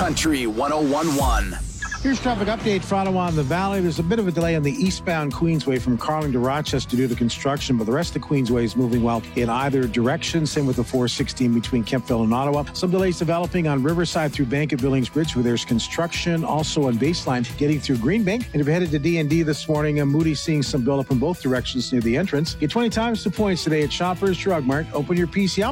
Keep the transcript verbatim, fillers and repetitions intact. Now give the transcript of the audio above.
Country one oh one point one. Here's traffic update for Ottawa and the Valley. There's a bit of a delay on the eastbound Queensway from Carling to Rochester due to construction, but the rest of Queensway is moving well in either direction. Same with the four sixteen between Kemptville and Ottawa. Some delays developing on Riverside through Bank at Billings Bridge where there's construction. Also on Baseline getting through Greenbank. And if you're headed to D and D this morning, uh, Moody's seeing some buildup in both directions near the entrance. Get twenty times the points today at Shoppers Drug Mart. Open your P C